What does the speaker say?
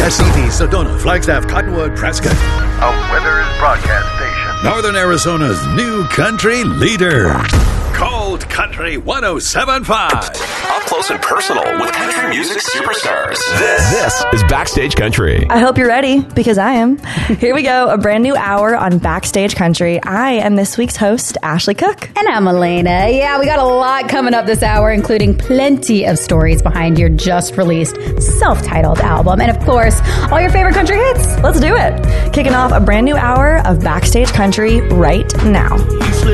Essex, Sedona, Flagstaff, Cottonwood, Prescott. A Withers broadcast station. Northern Arizona's new country leader. Cold Country 107.5. Up close and personal with country music superstars. This is Backstage Country. I hope you're ready, because I am. Here we go, a brand new hour on Backstage Country. I am this week's host, Ashley Cook. And I'm Elena. Yeah, we got a lot coming up this hour, including plenty of stories behind your just released self-titled album. And of course, all your favorite country hits. Let's do it. Kicking off a brand new hour of Backstage Country right now.